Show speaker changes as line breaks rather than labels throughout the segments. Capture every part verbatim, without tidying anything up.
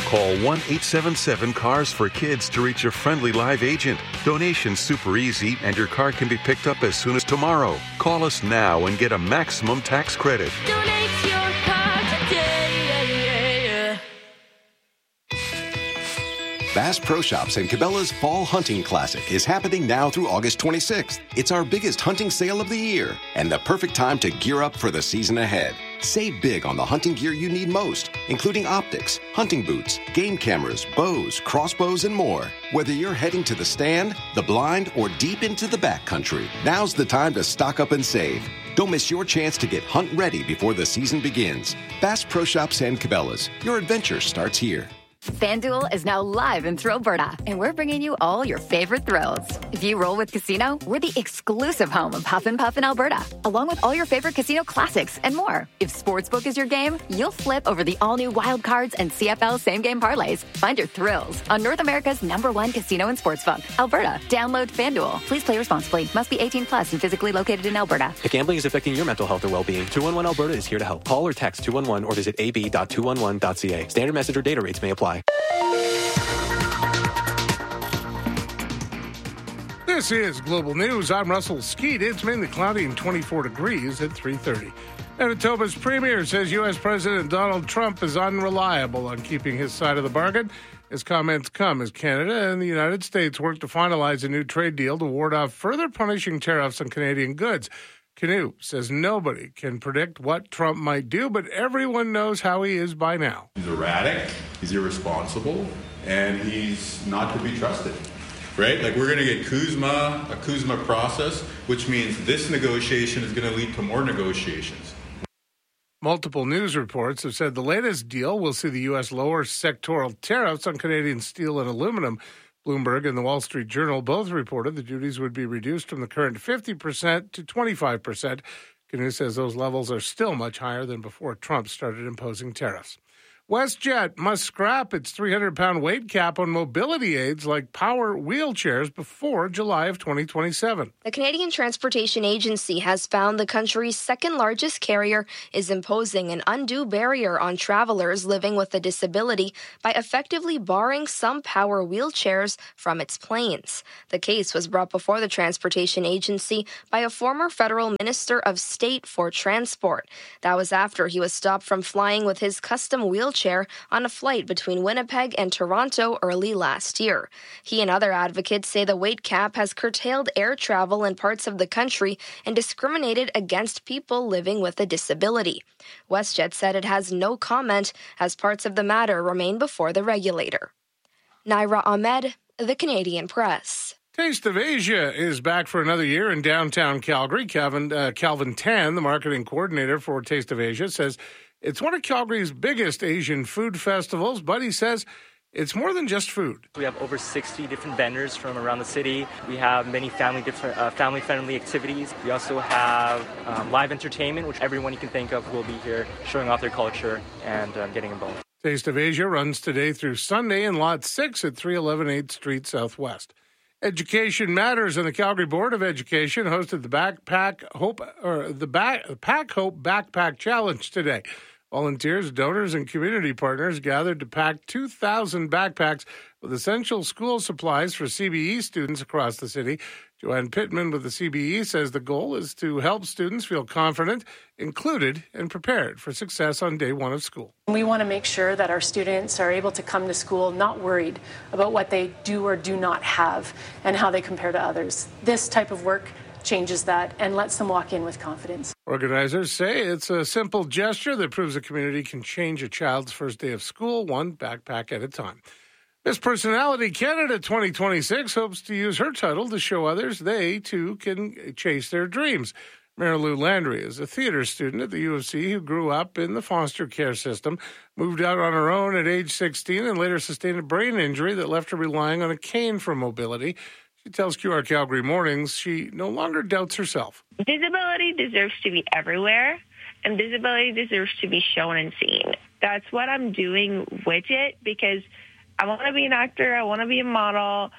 Call one eight seven seven cars for kids to reach a friendly live agent. Donation's super easy, and your car can be picked up as soon as tomorrow. Call us now and get a maximum tax credit.
Donate your car today.
Bass Pro Shops and Cabela's Fall Hunting Classic is happening now through August twenty-sixth. It's our biggest hunting sale of the year and the perfect time to gear up for the season ahead. Save big on the hunting gear you need most, including optics, hunting boots, game cameras, bows, crossbows, and more. Whether you're heading to the stand, the blind, or deep into the backcountry, now's the time to stock up and save. Don't miss your chance to get hunt ready before the season begins. Bass Pro Shops and Cabela's. Your adventure starts here.
FanDuel is now live in Thrillberta, and we're bringing you all your favorite thrills. If you roll with Casino, we're the exclusive home of Huff and Puff in Alberta, along with all your favorite casino classics and more. If Sportsbook is your game, you'll flip over the all-new Wild Cards and C F L same-game parlays. Find your thrills on North America's number one casino and sportsbook, Alberta. Download FanDuel. Please play responsibly. Must be eighteen plus and physically located in Alberta.
If gambling is affecting your mental health or well-being, two one one Alberta is here to help. Call or text two one one or visit a b dot two one one dot c a. Standard message or data rates may apply.
This is Global News. I'm Russell Skeet. It's mainly cloudy and twenty-four degrees at three thirty. Manitoba's premier says U S. President Donald Trump is unreliable on keeping his side of the bargain. His comments come as Canada and the United States work to finalize a new trade deal to ward off further punishing tariffs on Canadian goods. Canoe says nobody can predict what Trump might do, but everyone knows how he is by now.
He's erratic, he's irresponsible, and he's not to be trusted. Right? Like, we're going to get Kuzma, a Kuzma process, which means this negotiation is going to lead to more negotiations.
Multiple news reports have said the latest deal will see the U S lower sectoral tariffs on Canadian steel and aluminum. Bloomberg and the Wall Street Journal both reported the duties would be reduced from the current fifty percent to twenty-five percent. Canoe says those levels are still much higher than before Trump started imposing tariffs. WestJet must scrap its three hundred pound weight cap on mobility aids like power wheelchairs before July of twenty twenty-seven.
The Canadian Transportation Agency has found the country's second largest carrier is imposing an undue barrier on travelers living with a disability by effectively barring some power wheelchairs from its planes. The case was brought before the Transportation Agency by a former federal minister of state for transport. That was after he was stopped from flying with his custom wheelchair on a flight between Winnipeg and Toronto early last year. He and other advocates say the weight cap has curtailed air travel in parts of the country and discriminated against people living with a disability. WestJet said it has no comment as parts of the matter remain before the regulator. Naira Ahmed, The Canadian Press.
Taste of Asia is back for another year in downtown Calgary. Calvin, uh, Calvin Tan, the marketing coordinator for Taste of Asia, says it's one of Calgary's biggest Asian food festivals, but he says it's more than just food.
We have over sixty different vendors from around the city. We have many family different uh, family-friendly activities. We also have um, live entertainment, which everyone you can think of will be here showing off their culture and um, getting involved.
Taste of Asia runs today through Sunday in Lot six at three eleven eighth Street Southwest. Education Matters and the Calgary Board of Education hosted the Backpack Hope or the back, Pack Hope Backpack Challenge today. Volunteers, donors, and community partners gathered to pack two thousand backpacks with essential school supplies for C B E students across the city. Joanne Pittman with the C B E says the goal is to help students feel confident, included, and prepared for success on day one of school.
We want to make sure that our students are able to come to school not worried about what they do or do not have and how they compare to others. This type of work changes that and lets them walk in with confidence.
Organizers say it's a simple gesture that proves a community can change a child's first day of school, one backpack at a time. Miss Personality Canada twenty twenty-six hopes to use her title to show others they, too, can chase their dreams. Marilou Landry is a theater student at the U of C who grew up in the foster care system, moved out on her own at age sixteen, and later sustained a brain injury that left her relying on a cane for mobility. She tells Q R Calgary Mornings she no longer doubts herself.
Disability deserves to be everywhere, and disability deserves to be shown and seen. That's what I'm doing with it, because I want to be an actor, I want to be a model.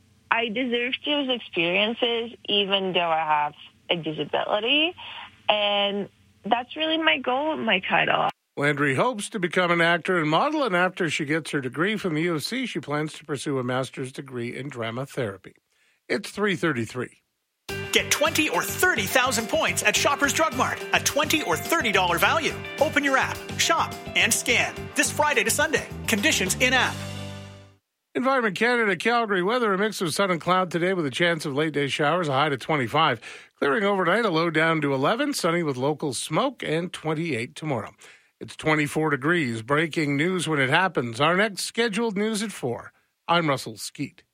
I deserve those experiences even though I have a disability, and that's really my goal with my title.
Landry hopes to become an actor and model, and after she gets her degree from the U of C, she plans to pursue a master's degree in drama therapy. It's three thirty-three.
Get twenty or thirty thousand points at Shoppers Drug Mart, a twenty or thirty dollars value. Open your app, shop, and scan. This Friday to Sunday. Conditions in-app.
Environment Canada, Calgary weather, a mix of sun and cloud today with a chance of late day showers, a high to twenty-five. Clearing overnight, a low down to eleven, sunny with local smoke, and twenty-eight tomorrow. It's twenty-four degrees. Breaking news when it happens. Our next scheduled news at four. I'm Russell Skeet.